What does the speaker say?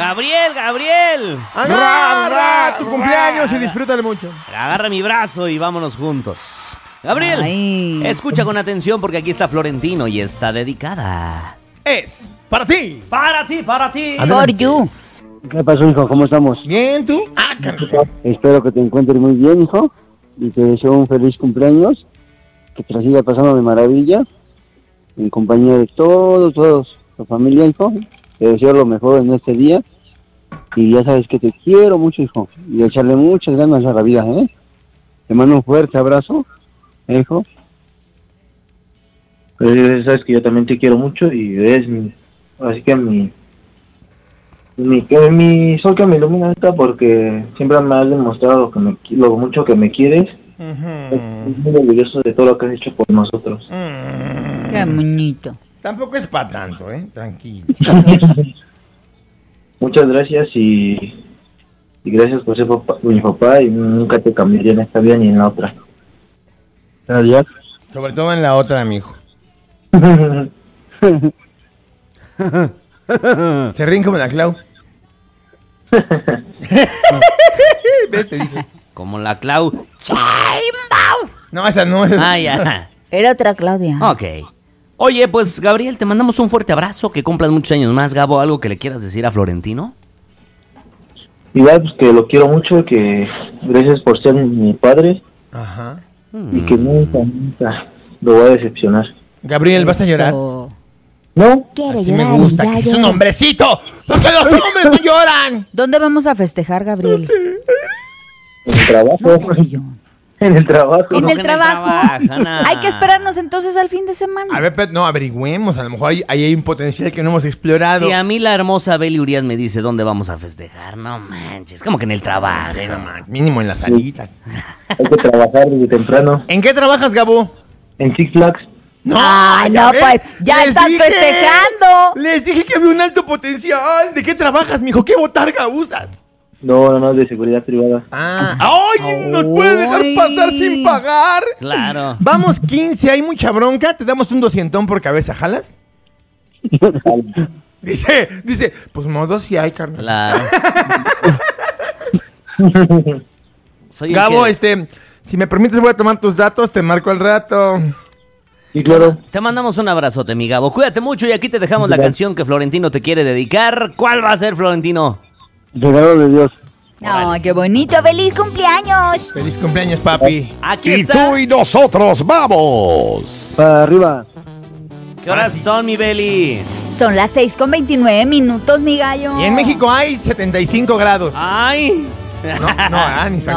Gabriel. Agarra tu cumpleaños y disfrútale mucho. Agarra mi brazo y vámonos juntos. Gabriel, escucha con atención porque aquí está Florentino y está dedicada. Es para ti. Para ti. For you. ¿Qué pasó, hijo? ¿Cómo estamos? Bien, ¿tú? Espero que te encuentres muy bien, hijo. Y te deseo un feliz cumpleaños. Que te la siga pasando de maravilla. En compañía de todos, tu familia, hijo. Te deseo lo mejor en este día. Y ya sabes que te quiero mucho, hijo. Y echarle muchas ganas a la vida, ¿eh? Te mando un fuerte abrazo, hijo. Pues sabes que yo también te quiero mucho y eres así que mi sol que me ilumina ahorita, porque siempre me has demostrado lo mucho que me quieres. Estoy muy orgulloso de todo lo que has hecho por nosotros. Qué bonito. Tampoco es para tanto, tranquilo. Muchas gracias y gracias por ser mi papá, y nunca te cambiaría en esta vida ni en la otra. Gracias. Sobre todo en la otra, mijo. Se ríen como la Clau. ¿Ves? Te dije. Como la Clau. No, esa no es. Ah, ya. Era otra Claudia. Ok. Oye, pues Gabriel, te mandamos un fuerte abrazo, que cumplas muchos años más. Gabo, ¿algo que le quieras decir a Florentino? Igual, pues que lo quiero mucho, que gracias por ser mi padre. Ajá. Y que nunca lo voy a decepcionar. Gabriel, ¿vas a llorar? ¿No? Quiere Así llorar me gusta, y ya que es un llora. hombrecito. Porque los hombres no lloran. ¿Dónde vamos a festejar, Gabriel? En el trabajo. No seas chillón. En el trabajo. En ¿Cómo el que trabajo. Ana? Hay que esperarnos entonces al fin de semana. A ver, pero no, averigüemos. A lo mejor ahí hay un potencial que no hemos explorado. Si a mí la hermosa Beli Urias me dice dónde vamos a festejar, no manches, como que en el trabajo. Mínimo en las salitas. Hay que trabajar desde temprano. ¿En qué trabajas, Gabo? En Six Flags. No, Ay, no, ves, pues, ya les estás festejando. Les dije que había un alto potencial. ¿De qué trabajas, mijo? ¿Qué botarga usas? No, de seguridad privada. ¡Ay! ¡Nos puede dejar pasar sin pagar! Claro. Vamos, 15, hay mucha bronca. ¿Te damos un 200 por cabeza, jalas? Dice, pues modo si hay, carnal. Claro. Soy el Gabo, que- si me permites voy a tomar tus datos, te marco al rato. Sí, claro. Te mandamos un abrazote, mi Gabo. Cuídate mucho y aquí te dejamos la canción que Florentino te quiere dedicar. ¿Cuál va a ser, Florentino? Regalo de Dios. Ay, qué bonito. ¡Feliz cumpleaños! Feliz cumpleaños, papi. Aquí Y está. tú y nosotros, vamos. Para arriba. ¿Qué horas son, mi Beli? Son las 6:29, mi gallo. Y en México hay 75 grados. ¡Ay! No, ni